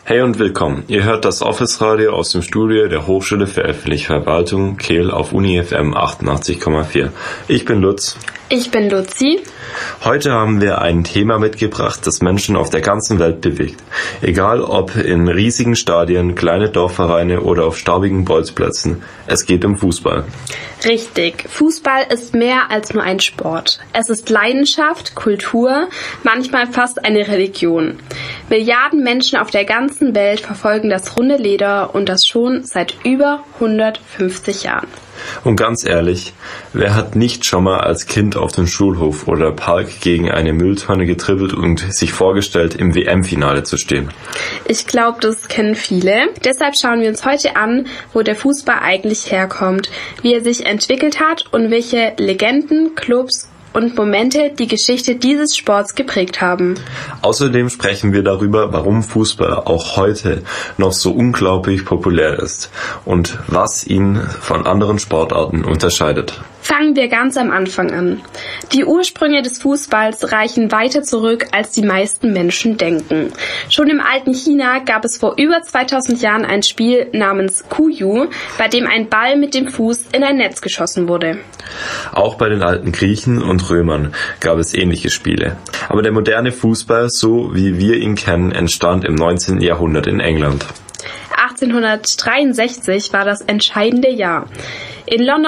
Hey und willkommen. Ihr hört das Office-Radio aus dem Studio der Hochschule für öffentliche Verwaltung Kehl auf Uni FM 88,4. Ich bin Lutz. Ich bin Luzi. Heute haben wir ein Thema mitgebracht, das Menschen auf der ganzen Welt bewegt. Egal ob in riesigen Stadien, kleine Dorfvereine oder auf staubigen Bolzplätzen. Es geht um Fußball. Richtig. Fußball ist mehr als nur ein Sport. Es ist Leidenschaft, Kultur, manchmal fast eine Religion. Milliarden Menschen auf der ganzen Welt verfolgen das runde Leder und das schon seit über 150 Jahren. Und ganz ehrlich, wer hat nicht schon mal als Kind auf dem Schulhof oder Park gegen eine Mülltonne getribbelt und sich vorgestellt, im WM-Finale zu stehen? Ich glaube, das kennen viele. Deshalb schauen wir uns heute an, wo der Fußball eigentlich herkommt, wie er sich entwickelt hat und welche Legenden, Clubs und Momente die Geschichte dieses Sports geprägt haben. Außerdem sprechen wir darüber, warum Fußball auch heute noch so unglaublich populär ist und was ihn von anderen Sportarten unterscheidet. Fangen wir ganz am Anfang an. Die Ursprünge des Fußballs reichen weiter zurück, als die meisten Menschen denken. Schon im alten China gab es vor über 2000 Jahren ein Spiel namens Kuyu, bei dem ein Ball mit dem Fuß in ein Netz geschossen wurde. Auch bei den alten Griechen und Römern gab es ähnliche Spiele. Aber der moderne Fußball, so wie wir ihn kennen, entstand im 19. Jahrhundert in England. 1863 war das entscheidende Jahr. In London